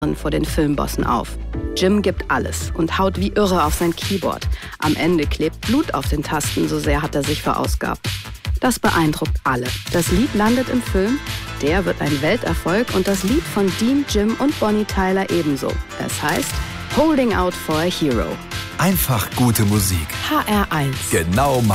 vor den Filmbossen auf. Jim gibt alles und haut wie irre auf sein Keyboard. Am Ende klebt Blut auf den Tasten, so sehr hat er sich verausgabt. Das beeindruckt alle. Das Lied landet im Film, der wird ein Welterfolg und das Lied von Dean, Jim und Bonnie Tyler ebenso. Es heißt Holding Out for a Hero. Einfach gute Musik. HR1. Genau